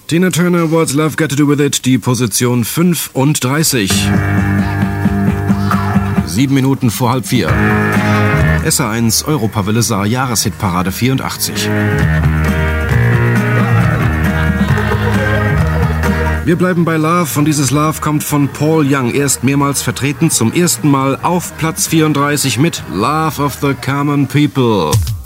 Tina Turner, What's Love Got to Do With It, die Position 35. 7 Minuten vor halb 4. SR1 Europawelle Saar Jahreshitparade 84. Wir bleiben bei Love und dieses Love kommt von Paul Young, erst mehrmals vertreten, zum ersten Mal auf Platz 34 mit Love of the Common People.